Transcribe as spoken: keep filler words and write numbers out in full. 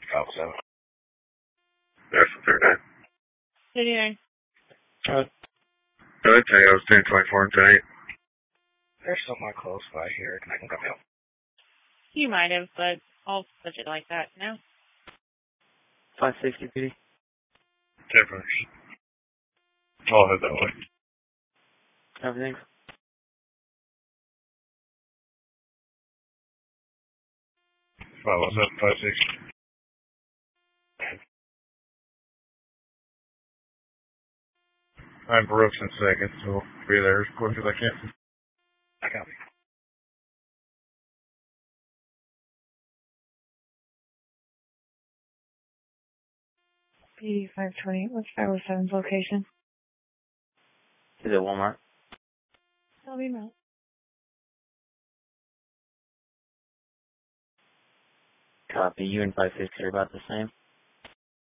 Alpha seven. There's the third nine. thirty-nine. Uh, Good, Tango, ten twenty-four and ten eight. There's someone close by here. Can I can come help? You might have, but I'll put it like that now. five sixty, P D. Difference. I'll head that way. Everything. five oh seven, five six. I'm Brooks in second, so I'll be there as quick as I can. I got me. P D five twenty, what's five oh seven's location? Is it Walmart? Tell me about. Copy. You and five sixty are about the same.